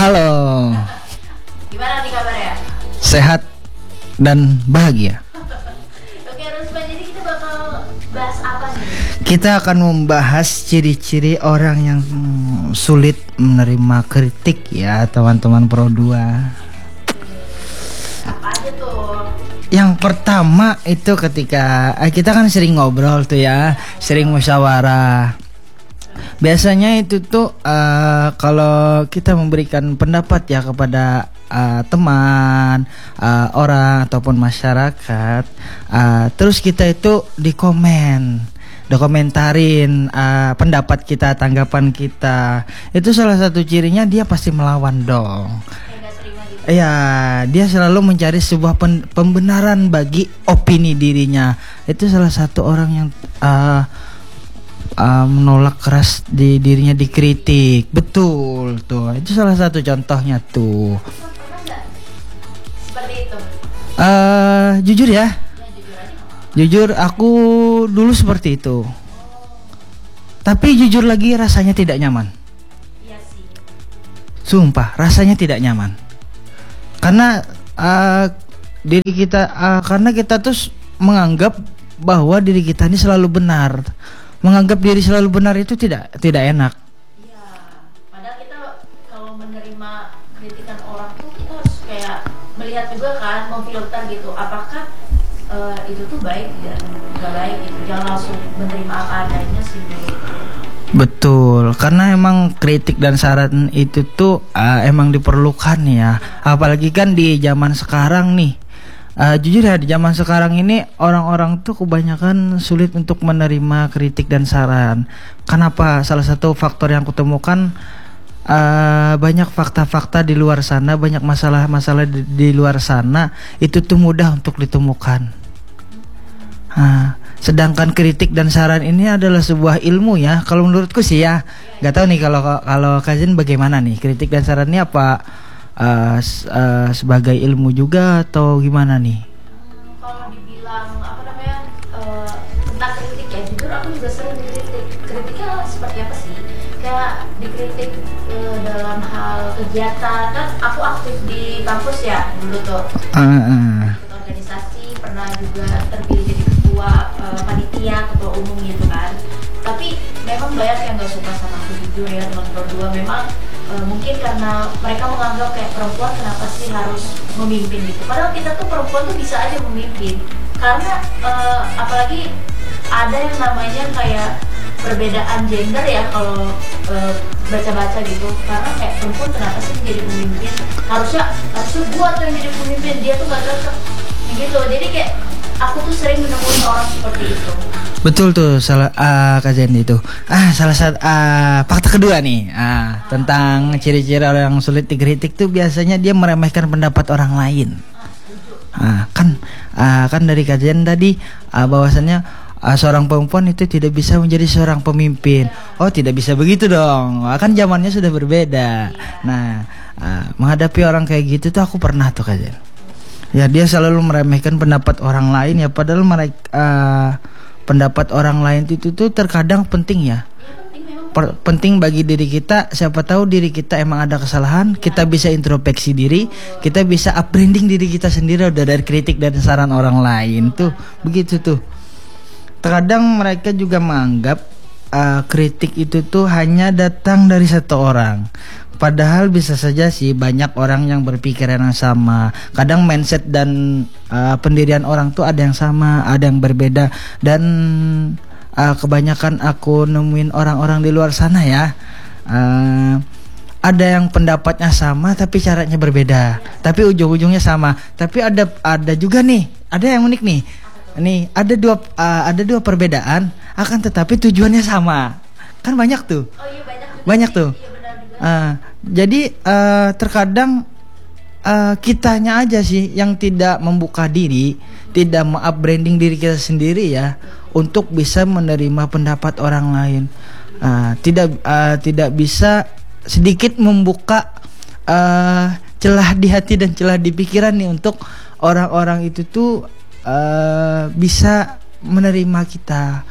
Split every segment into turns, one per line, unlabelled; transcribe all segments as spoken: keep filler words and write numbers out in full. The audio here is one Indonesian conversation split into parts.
Halo.
Gimana nih kabarnya?
Sehat dan bahagia.
Oke Rusman, jadi kita bakal bahas apa nih?
Kita akan membahas ciri-ciri orang yang hmm, sulit menerima kritik ya, teman-teman Pro dua.
Apa aja tuh?
Yang pertama itu ketika eh, kita kan sering ngobrol tuh ya, sering musyawarah. Biasanya itu tuh uh, kalau kita memberikan pendapat ya kepada uh, teman, uh, orang ataupun masyarakat, uh, terus kita itu dikomen, dikomentarin uh, pendapat kita, tanggapan kita. Itu salah satu cirinya dia pasti melawan dong. Iya, dia selalu mencari sebuah pen- pembenaran bagi opini dirinya. Itu salah satu orang yang uh, uh, menolak keras di dirinya dikritik. Betul tuh. Itu salah satu contohnya tuh.
Seperti itu.
Uh, jujur ya. Jujur aku dulu seperti itu. Tapi jujur lagi rasanya tidak nyaman.
Iya sih.
Sumpah, rasanya tidak nyaman. Karena uh, diri kita uh, karena kita tuh menganggap bahwa diri kita ini selalu benar. Menganggap diri selalu benar itu tidak tidak enak.
Iya. Padahal kita kalau menerima kritikan orang tuh kita harus kayak melihat juga kan, memfilter gitu. Apakah uh, itu tuh baik ya, nggak baik gitu. Jangan langsung menerima apa adanya sih.
Betul, karena emang kritik dan saran itu tuh uh, emang diperlukan ya. Apalagi kan di zaman sekarang nih. Uh, jujur ya, di zaman sekarang ini orang-orang tuh kebanyakan sulit untuk menerima kritik dan saran. Kenapa? Salah satu faktor yang kutemukan uh, banyak fakta-fakta di luar sana, banyak masalah-masalah di, di luar sana itu tuh mudah untuk ditemukan. Nah, sedangkan kritik dan saran ini adalah sebuah ilmu ya. Kalau menurutku sih ya, nggak tahu nih kalau kalau Kazin bagaimana nih, kritik dan saran ini apa uh, uh, sebagai ilmu juga atau gimana nih?
Hmm, kalau dibilang apa namanya uh, tentang kritik ya, jujur aku juga sering dikritik. Kritiknya seperti apa sih? Kayak dikritik uh, dalam hal kegiatan, kan aku aktif di kampus ya dulu tuh.
Uh, uh.
Ikut organisasi, pernah juga terpilih jadi ketua uh, panitia, ketua umum gitu kan. Tapi memang banyak yang gak suka sama aku, jujur ya teman-teman dua. Memang uh, mungkin karena mereka menganggap kayak perempuan kenapa sih harus memimpin gitu. Padahal kita tuh perempuan tuh bisa aja memimpin. Karena uh, apalagi ada yang namanya kayak perbedaan gender ya kalau uh, baca-baca gitu. Karena kayak perempuan kenapa sih jadi pemimpin? Harusnya harusnya gua tuh yang jadi pemimpin, dia tuh gak cocok gitu. Jadi kayak aku tuh sering menemui orang seperti itu.
Betul tuh, salah uh, Kazin itu. Ah, salah satu uh, fakta kedua nih, ah, tentang ciri-ciri orang yang sulit dikritik tuh biasanya dia meremehkan pendapat orang lain. Ah, kan uh, kan dari kajian tadi uh, bahwasannya uh, seorang perempuan itu tidak bisa menjadi seorang pemimpin. Oh, tidak bisa begitu dong. Kan zamannya sudah berbeda. Nah, uh, menghadapi orang kayak gitu tuh aku pernah tuh kajian. Ya, dia selalu meremehkan pendapat orang lain ya, padahal mereka uh, pendapat orang lain itu tuh terkadang penting ya. Per, penting bagi diri kita. Siapa tahu diri kita emang ada kesalahan, kita bisa introspeksi diri, kita bisa upbranding diri kita sendiri udah dari kritik dan saran orang lain tuh. Begitu tuh. Terkadang mereka juga menganggap uh, kritik itu tuh hanya datang dari satu orang. Padahal bisa saja sih banyak orang yang berpikiran yang sama. Kadang mindset dan uh, pendirian orang tuh ada yang sama, ada yang berbeda. Dan uh, kebanyakan aku nemuin orang-orang di luar sana ya, uh, ada yang pendapatnya sama tapi caranya berbeda, tapi ujung-ujungnya sama. Tapi ada ada juga nih, ada yang unik nih. Nih ada dua uh, ada dua perbedaan, akan tetapi tujuannya sama. Kan banyak tuh.
Oh iya, banyak juga
banyak
sih.
tuh.
Iya, benar juga.
Uh, jadi uh, terkadang uh, kitanya aja sih yang tidak membuka diri, tidak me-upbranding diri kita sendiri ya, untuk bisa menerima pendapat orang lain. Uh, tidak uh, tidak bisa sedikit membuka uh, celah di hati dan celah di pikiran nih untuk orang-orang itu tuh uh, bisa menerima kita,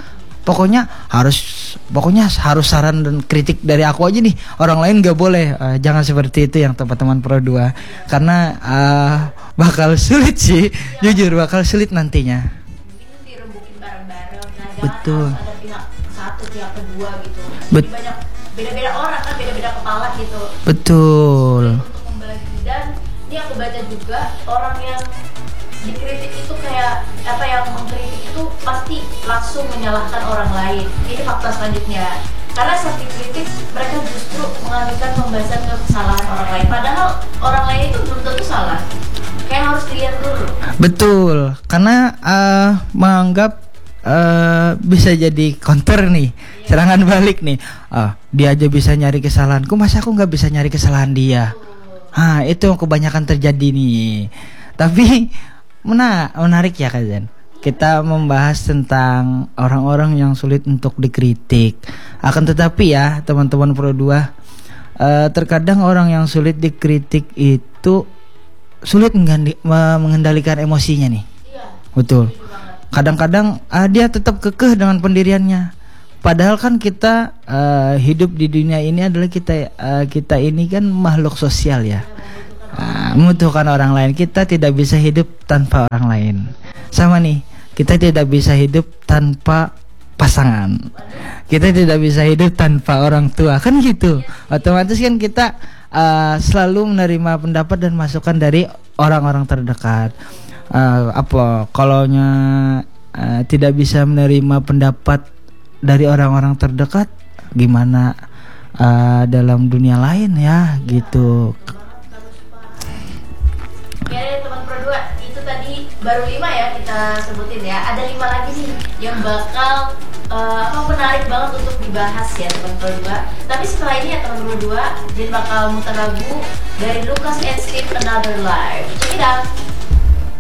pokoknya harus pokoknya harus saran dan kritik dari aku aja nih, orang lain nggak boleh. Uh, jangan seperti itu yang teman-teman Pro dua, karena uh, bakal sulit sih, ya. Jujur bakal sulit nantinya.
Itu dirembukin bareng-bareng, nah jangan
Betul.
harus ada pihak satu pihak kedua gitu.
Bet-
Jadi banyak beda-beda orang kan, beda-beda kepala gitu.
Betul.
Untuk membagi, dan ini aku baca juga orang yang dikritik itu kayak apa, yang mengkritik itu pasti langsung menyalahkan orang lain. Ini fakta selanjutnya. Karena saat dikritik mereka justru mengalihkan pembahasan ke kesalahan orang lain, padahal orang lain itu belum tentu salah. Kayak harus dilihat dulu.
Betul, karena uh, menganggap uh, bisa jadi counter nih, yeah. Serangan balik nih. Uh, dia aja bisa nyari kesalahanku, masa aku nggak bisa nyari kesalahan dia? Ah, itu yang kebanyakan terjadi nih. Tapi Mena- menarik ya Kak Zen. Kita membahas tentang orang-orang yang sulit untuk dikritik. Akan tetapi ya teman-teman Pro dua, uh, terkadang orang yang sulit dikritik itu sulit menggandi- mengendalikan emosinya nih.
Iya.
Betul. Kadang-kadang uh, dia tetap kekeh dengan pendiriannya. Padahal kan kita uh, hidup di dunia ini adalah kita uh, kita ini kan makhluk sosial ya. Uh, membutuhkan orang lain. Kita tidak bisa hidup tanpa orang lain. Sama nih, kita tidak bisa hidup tanpa pasangan. Kita tidak bisa hidup tanpa orang tua, kan gitu. Otomatis kan kita uh, selalu menerima pendapat dan masukan dari orang-orang terdekat. Uh, apa kalaunya uh, tidak bisa menerima pendapat dari orang-orang terdekat, gimana uh, dalam dunia lain ya, gitu.
Ya teman Pro dua, itu tadi baru lima ya kita sebutin ya. Ada lima lagi nih yang bakal uh, apa menarik banget untuk dibahas ya teman Pro dua. Tapi setelah ini ya teman Pro dua, jadi bakal muter lagu dari Lucas and Steve, Another Life. Check it out.